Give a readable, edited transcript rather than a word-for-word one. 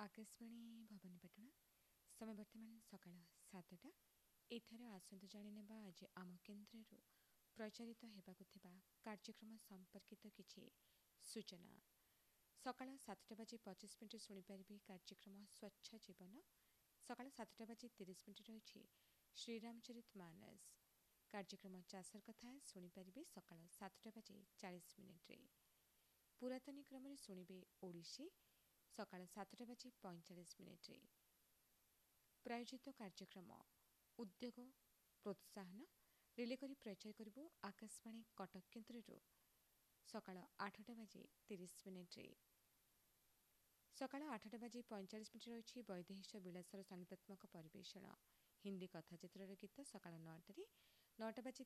ଆକାଶବାଣୀ ଭବାନୀପାଟଣା ସମୟ ବର୍ତ୍ତମାନ ସକାଳ 7ଟା। ଏଠାରେ ଆସନ୍ତୁ ଜାଣିନେବା ଆଜି ଆମ କେନ୍ଦ୍ରରୁ ପ୍ରଚାରିତ ହେବାକୁ ଥିବା କାର୍ଯ୍ୟକ୍ରମ ସମ୍ପର୍କିତ କିଛି ସୂଚନା। ସକାଳ 7ଟା ବାଜି 25 ମିନିଟ୍ ଶୁଣିପାରିବେ କାର୍ଯ୍ୟକ୍ରମ ସ୍ୱଚ୍ଛ ଜୀବନ। ସକାଳ 7ଟା ବାଜି 30 ମିନିଟ୍ ରହିଛି ଶ୍ରୀରାମଚରିତ ମାନସ। କାର୍ଯ୍ୟକ୍ରମ ଚାଷର କଥା ଶୁଣିପାରିବେ ସକାଳ 7ଟା ବାଜି 40 ମିନିଟ୍ରେ। ପୁରାତନୀ କ୍ରମରେ ଶୁଣିବେ ଓଡ଼ିଶୀ ସକାଳ 7ଟା ବାଜି 45 ମିନିଟ୍ରେ। ପ୍ରାୟୋଜିତ କାର୍ଯ୍ୟକ୍ରମ ଉଦ୍ୟୋଗ ପ୍ରୋତ୍ସାହନ ରିଲେ କରି ପ୍ରଚାର କରିବୁ ଆକାଶବାଣୀ କଟକ କେନ୍ଦ୍ରରୁ ସକାଳ 8ଟା ବାଜି 30 ମିନିଟ୍ରେ। ସକାଳ 8ଟା ବାଜି 45 ମିନିଟ୍ ରହିଛି ବୈଦେହୀଶ ବିଳାସର ସଙ୍ଗୀତାତ୍ମକ ପରିବେଷଣ। ହିନ୍ଦୀ କଥାଚିତ୍ରର ଗୀତ ସକାଳ 9ଟାରେ। 9ଟା ବାଜି